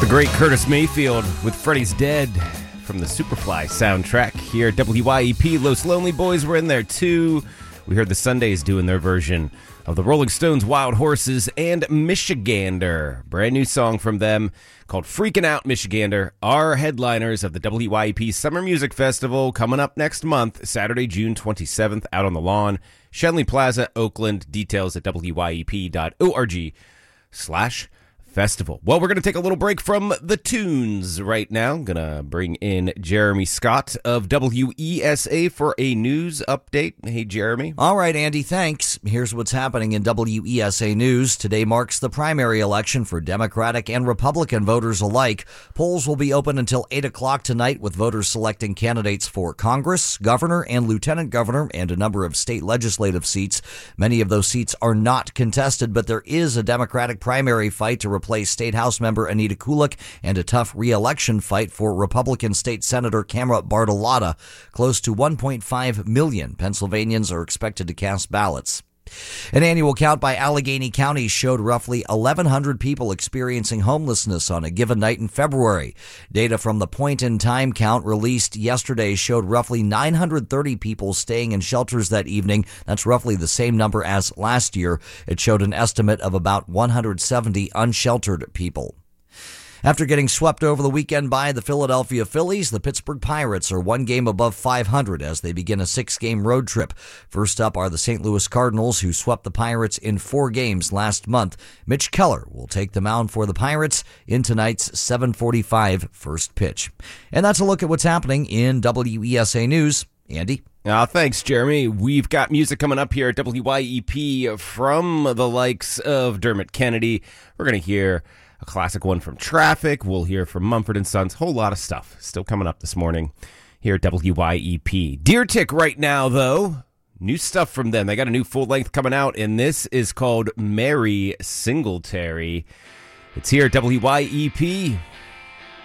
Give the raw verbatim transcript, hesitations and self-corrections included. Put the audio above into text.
The great Curtis Mayfield with Freddy's Dead from the Superfly soundtrack here at W Y E P. Los Lonely Boys were in there too. We heard the Sundays doing their version of the Rolling Stones' Wild Horses and Michigander. Brand new song from them called Freaking Out Michigander. Our headliners of the W Y E P Summer Music Festival coming up next month, Saturday, June twenty-seventh, out on the lawn. Schenley Plaza, Oakland. Details at W Y E P dot org slash festival. Well, we're going to take a little break from the tunes right now. I'm going to bring in Jeremy Scott of W E S A for a news update. Hey, Jeremy. All right, Andy, thanks. Here's what's happening in W E S A News. Today marks the primary election for Democratic and Republican voters alike. Polls will be open until eight o'clock tonight, with voters selecting candidates for Congress, governor, and lieutenant governor, and a number of state legislative seats. Many of those seats are not contested, but there is a Democratic primary fight to replace State House member Anita Kulik and a tough re-election fight for Republican State Senator Camera Bartolotta. Close to one point five million Pennsylvanians are expected to cast ballots. An annual count by Allegheny County showed roughly eleven hundred people experiencing homelessness on a given night in February. Data from the point-in-time count released yesterday showed roughly nine hundred thirty people staying in shelters that evening. That's roughly the same number as last year. It showed an estimate of about one hundred seventy unsheltered people. After getting swept over the weekend by the Philadelphia Phillies, the Pittsburgh Pirates are one game above five hundred as they begin a six-game road trip. First up are the Saint Louis Cardinals, who swept the Pirates in four games last month. Mitch Keller will take the mound for the Pirates in tonight's seven forty-five first pitch. And that's a look at what's happening in W E S A News. Andy? Uh, thanks, Jeremy. We've got music coming up here at W Y E P from the likes of Dermot Kennedy. We're going to hear a classic one from Traffic. We'll hear from Mumford and Sons. Whole lot of stuff still coming up this morning here at W Y E P. Deer Tick right now, though. New stuff from them. They got a new full length coming out, and this is called Mary Singletary. It's here at W Y E P.